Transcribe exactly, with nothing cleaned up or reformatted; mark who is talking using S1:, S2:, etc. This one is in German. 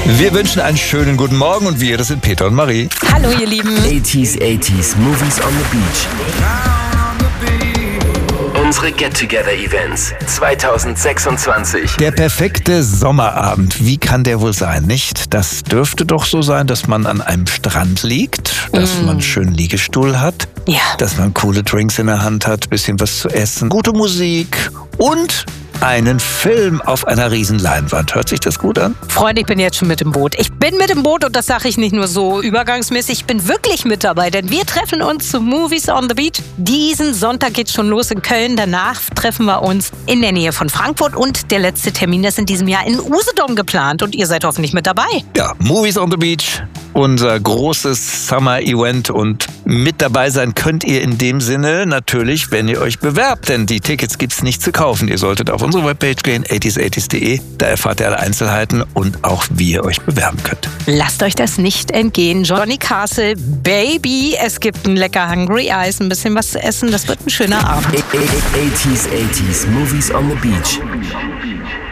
S1: Wir wünschen einen schönen guten Morgen und wir, das sind Peter und Marie.
S2: Hallo ihr Lieben.
S3: eighties, eighties, Movies on the Beach. Unsere Get-Together-Events zwanzig sechsundzwanzig.
S1: Der perfekte Sommerabend, wie kann der wohl sein, nicht? Das dürfte doch so sein, dass man an einem Strand liegt, dass mm. man einen schönen Liegestuhl hat,
S2: ja.
S1: dass man coole Drinks in der Hand hat, bisschen was zu essen, gute Musik und einen Film auf einer riesen Leinwand. Hört sich das gut an?
S2: Freunde, ich bin jetzt schon mit im Boot. Ich bin mit im Boot und das sage ich nicht nur so übergangsmäßig. Ich bin wirklich mit dabei, denn wir treffen uns zu Movies on the Beach. Diesen Sonntag geht's schon los in Köln. Danach treffen wir uns in der Nähe von Frankfurt und der letzte Termin ist in diesem Jahr in Usedom geplant und ihr seid hoffentlich mit dabei.
S1: Ja, Movies on the Beach, unser großes Summer-Event und mit dabei sein könnt ihr in dem Sinne natürlich, wenn ihr euch bewerbt, denn die Tickets gibt's nicht zu kaufen. Ihr solltet auf unsere Webpage gehen, eighties eighties punkt de. Da erfahrt ihr alle Einzelheiten und auch, wie ihr euch bewerben könnt.
S2: Lasst euch das nicht entgehen. Johnny Castle, Baby, es gibt ein lecker Hungry Eyes, ein bisschen was zu essen. Das wird ein schöner Abend.
S3: eighties, eighties, Movies on the Beach.